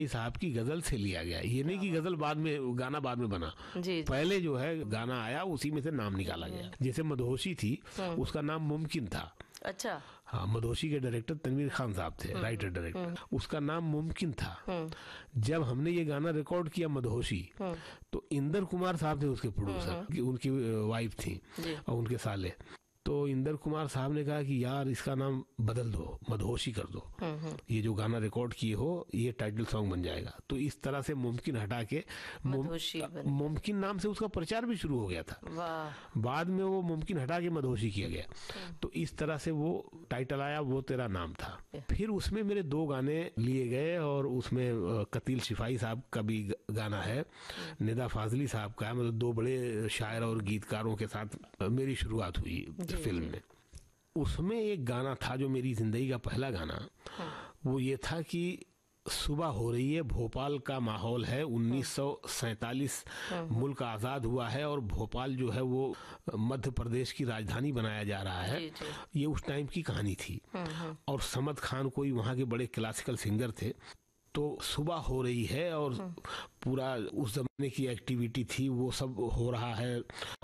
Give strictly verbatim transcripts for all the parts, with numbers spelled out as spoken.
साहब की गजल से लिया गया। ये नहीं कि गजल बाद में, गाना बाद में बना, जी, पहले जो है गाना आया उसी में से नाम निकाला गया। जैसे मदहोशी थी, उसका नाम मुमकिन था। अच्छा। हाँ, मदहोशी के डायरेक्टर तनवीर खान साहब थे, राइटर डायरेक्टर, उसका नाम मुमकिन था। जब हमने ये गाना रिकॉर्ड किया मदहोशी, तो इंदर कुमार साहब थे उसके प्रोड्यूसर, उनकी वाइफ थी और उनके साले। तो इंदर कुमार साहब ने कहा कि यार इसका नाम बदल दो, मदहोशी कर दो, ये जो गाना रिकॉर्ड किए हो ये टाइटल सॉन्ग बन जाएगा। तो इस तरह से मुमकिन हटा के मुमकिन नाम से उसका प्रचार भी शुरू हो गया था। वाह। बाद में वो मुमकिन हटा के मदहोशी किया गया। तो इस तरह से वो टाइटल आया, वो तेरा नाम था। फिर उसमें मेरे दो गाने लिए गए और उसमें कतील शिफाई साहब का भी गाना है, निदा फाजली साहब का है। मतलब दो बड़े शायर और गीतकारों के साथ मेरी शुरुआत हुई फिल्म में। उसमें एक गाना था जो मेरी जिंदगी का पहला गाना, वो ये था कि सुबह हो रही है, भोपाल का माहौल है, उन्नीस सौ सैतालीस मुल्क आज़ाद हुआ है और भोपाल जो है वो मध्य प्रदेश की राजधानी बनाया जा रहा है। ये उस टाइम की कहानी थी। और समद खान कोई वहाँ के बड़े क्लासिकल सिंगर थे। तो सुबह हो रही है और पूरा उस जमाने की एक्टिविटी थी, वो सब हो रहा है।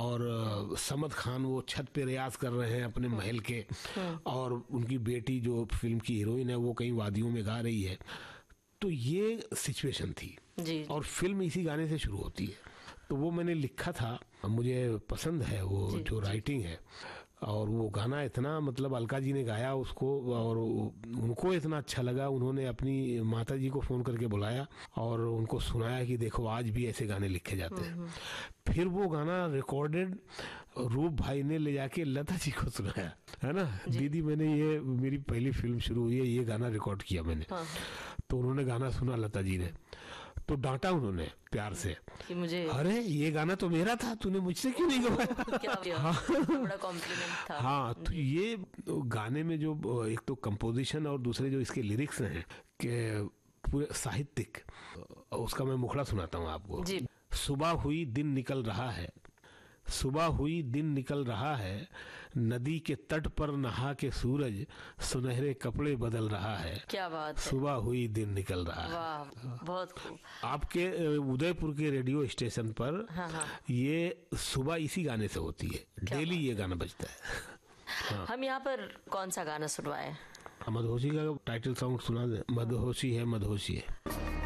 और समद खान वो छत पे रियाज कर रहे हैं अपने महल के, और उनकी बेटी जो फिल्म की हीरोइन है वो कहीं वादियों में गा रही है। तो ये सिचुएशन थी जी। और फिल्म इसी गाने से शुरू होती है। तो वो मैंने लिखा था, मुझे पसंद है वो जी, जो राइटिंग है। और वो गाना इतना, मतलब अलका जी ने गाया उसको और उनको इतना अच्छा लगा, उन्होंने अपनी माता जी को फोन करके बुलाया और उनको सुनाया कि देखो आज भी ऐसे गाने लिखे जाते हैं। फिर वो गाना रिकॉर्डेड रूप भाई ने ले जाके लता जी को सुनाया, है ना, दीदी मैंने ये मेरी पहली फिल्म शुरू हुई है, ये गाना रिकॉर्ड किया मैंने। तो उन्होंने गाना सुना लता जी ने, तो डांटा उन्होंने प्यार से कि मुझे, अरे ये गाना तो मेरा था, तूने मुझसे क्यों नहीं गाया। हाँ, बड़ा कॉम्प्लीमेंट था। हाँ, तो ये गाने में जो एक तो कंपोजिशन और दूसरे जो इसके लिरिक्स हैं कि पूरे साहित्यिक, उसका मैं मुखड़ा सुनाता हूँ आपको जी। सुबह हुई दिन निकल रहा है, सुबह हुई दिन निकल रहा है, नदी के तट पर नहा के सूरज सुनहरे कपड़े बदल रहा है। क्या बात है। सुबह हुई दिन निकल रहा है। वाह, बहुत खूब। आपके उदयपुर के रेडियो स्टेशन पर हाँ हाँ। ये सुबह इसी गाने से होती है, डेली ये गाना बजता है। हाँ। हम यहाँ पर कौन सा गाना सुनवाए? मदहोशी का टाइटल सॉन्ग सुना दे, मदहोशी है मदहोशी है।